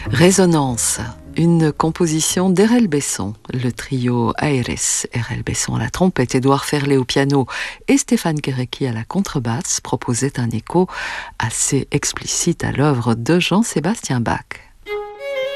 Résonance, une composition d'Erel Besson, le trio Aeres, Erel Besson à la trompette, Édouard Ferlet au piano et Stéphane Guéréki à la contrebasse, proposait un écho assez explicite à l'œuvre de Jean-Sébastien Bach.